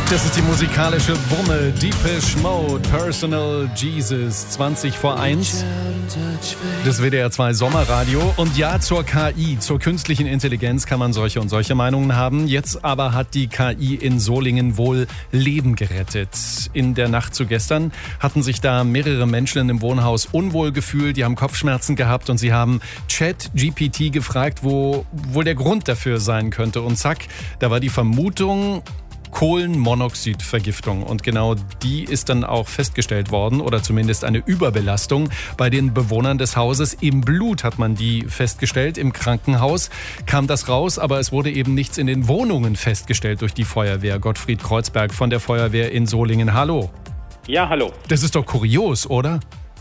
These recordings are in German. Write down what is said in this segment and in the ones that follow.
Das ist die musikalische Wumme Depeche Mode, Personal Jesus, 20 vor 1. Das WDR 2 Sommerradio. Und ja, zur KI, zur künstlichen Intelligenz kann man solche und solche Meinungen haben. Jetzt aber hat die KI in Solingen wohl Leben gerettet. In der Nacht zu gestern hatten sich da mehrere Menschen in dem Wohnhaus unwohl gefühlt, die haben Kopfschmerzen gehabt und sie haben ChatGPT gefragt, wo wohl der Grund dafür sein könnte. Und zack, da war die Vermutung Kohlenmonoxidvergiftung. Und genau die ist dann auch festgestellt worden, oder zumindest eine Überbelastung bei den Bewohnern des Hauses. Im Blut hat man die festgestellt. Im Krankenhaus kam das raus, aber es wurde eben nichts in den Wohnungen festgestellt durch die Feuerwehr. Gottfried Kreuzberg von der Feuerwehr in Solingen. Hallo. Ja, hallo. Das ist doch kurios, oder?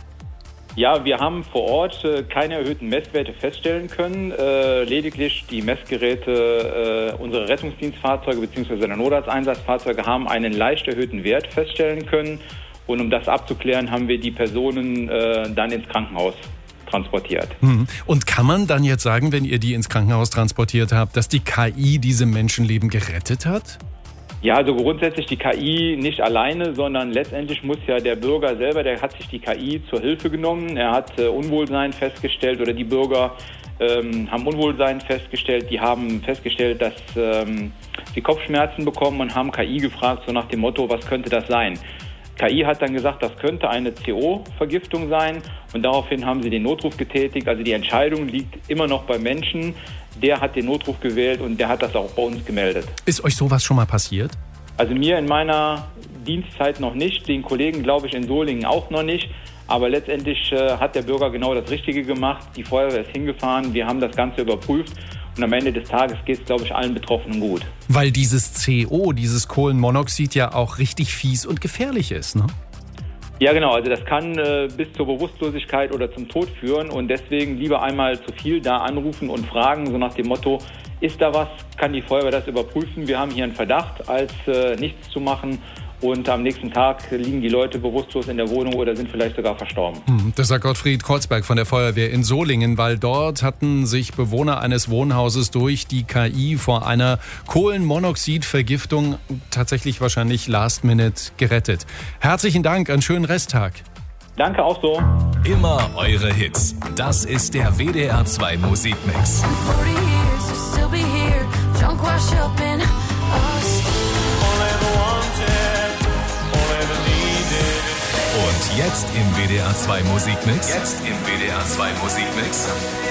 Ja, wir haben vor Ort keine erhöhten Messwerte feststellen können. Lediglich die Messgeräte unserer Rettungsdienstfahrzeuge bzw. der Notarzteinsatzfahrzeuge haben einen leicht erhöhten Wert feststellen können. Und um das abzuklären, haben wir die Personen dann ins Krankenhaus transportiert. Und kann man dann jetzt sagen, wenn ihr die ins Krankenhaus transportiert habt, dass die KI diese Menschenleben gerettet hat? Ja, also grundsätzlich die KI nicht alleine, sondern letztendlich muss ja der Bürger selber, der hat sich die KI zur Hilfe genommen. Er hat Unwohlsein festgestellt oder die Bürger haben Unwohlsein festgestellt. Die haben festgestellt, dass sie Kopfschmerzen bekommen und haben KI gefragt, so nach dem Motto, was könnte das sein? KI hat dann gesagt, das könnte eine CO-Vergiftung sein und daraufhin haben sie den Notruf getätigt. Also die Entscheidung liegt immer noch beim Menschen. Der hat den Notruf gewählt und der hat das auch bei uns gemeldet. Ist euch sowas schon mal passiert? Also mir in meiner Dienstzeit noch nicht, den Kollegen glaube ich in Solingen auch noch nicht. Aber letztendlich hat der Bürger genau das Richtige gemacht. Die Feuerwehr ist hingefahren, wir haben das Ganze überprüft. Und am Ende des Tages geht es, glaube ich, allen Betroffenen gut. Weil dieses CO, dieses Kohlenmonoxid ja auch richtig fies und gefährlich ist, ne? Ja, genau. Also das kann bis zur Bewusstlosigkeit oder zum Tod führen. Und deswegen lieber einmal zu viel da anrufen und fragen, so nach dem Motto, ist da was, kann die Feuerwehr das überprüfen? Wir haben hier einen Verdacht, als nichts zu machen. Und am nächsten Tag liegen die Leute bewusstlos in der Wohnung oder sind vielleicht sogar verstorben. Das sagt Gottfried Kreuzberg von der Feuerwehr in Solingen, weil dort hatten sich Bewohner eines Wohnhauses durch die KI vor einer Kohlenmonoxidvergiftung tatsächlich wahrscheinlich last minute gerettet. Herzlichen Dank, einen schönen Resttag. Danke, auch so. Immer eure Hits. Das ist der WDR 2 Musikmix. Und jetzt im WDR 2 Musikmix.